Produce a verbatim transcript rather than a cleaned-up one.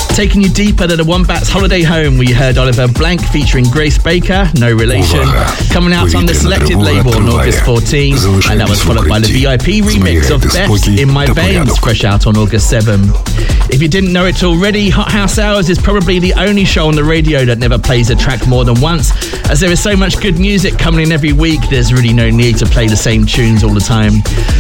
Taking you deeper than a Wombats Holiday Home, we heard Oliver Blank featuring Grace Baker, No Relation, coming out on the Selected label on August fourteenth, and that was followed by the V I P remix of Beth's In My Veins, fresh out on August seventh. If you didn't know it already, Hot House Hours is probably the only show on the radio that never plays a track more than once. As there is so much good music coming in every week, there's really no need to play the same tunes all the time.